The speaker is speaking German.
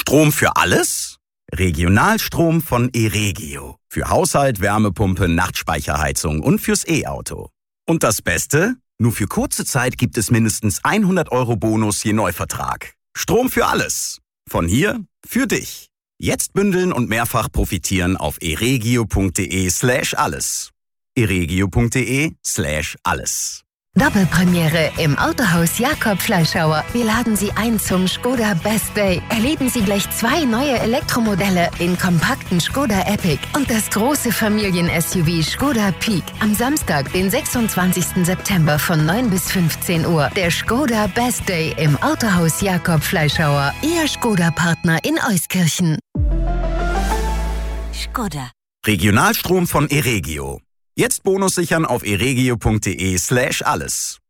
Strom für alles? Regionalstrom von Eregio. Für Haushalt, Wärmepumpe, Nachtspeicherheizung und fürs E-Auto. Und das Beste? Nur für kurze Zeit gibt es mindestens 100 € Bonus je Neuvertrag. Strom für alles. Von hier für dich. Jetzt bündeln und mehrfach profitieren auf eregio.de/alles. eregio.de/alles. Doppelpremiere im Autohaus Jakob Fleischhauer. Wir laden Sie ein zum Skoda Best Day. Erleben Sie gleich 2 neue Elektromodelle in kompakten Skoda Epic und das große Familien-SUV Skoda Peak. Am Samstag, den 26. September von 9 bis 15 Uhr. Der Skoda Best Day im Autohaus Jakob Fleischhauer. Ihr Skoda-Partner in Euskirchen. Skoda. Regionalstrom von Eregio. Jetzt Bonus sichern auf eregio.de/alles.